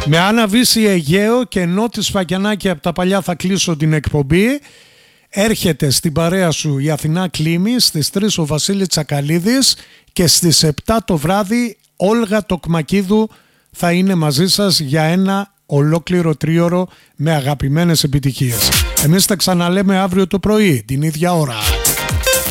Με Άννα Βύση Αιγαίο και Νότι Σφακιανάκη από τα παλιά θα κλείσω την εκπομπή. Έρχεται στην παρέα σου η Αθηνά Κλίμη, στις 3 ο Βασίλης Τσακαλίδης και στις 7 το βράδυ Όλγα Τοκμακίδου θα είναι μαζί σας για ένα ολόκληρο τρίωρο με αγαπημένες επιτυχίες. Εμείς θα ξαναλέμε αύριο το πρωί, την ίδια ώρα.